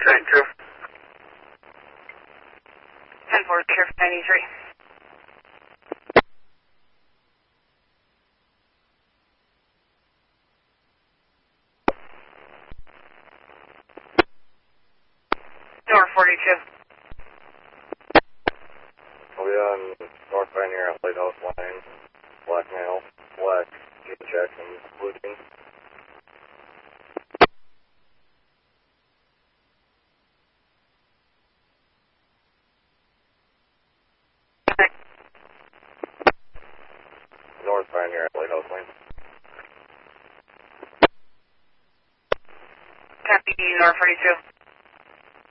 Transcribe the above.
32. 10-4, Sheriff 93. North 42. I'll be on North Pioneer at Lighthouse Line. Black male, black, Jeep Jackson, looting. North Pioneer at Lighthouse Lane. Copy, North 42.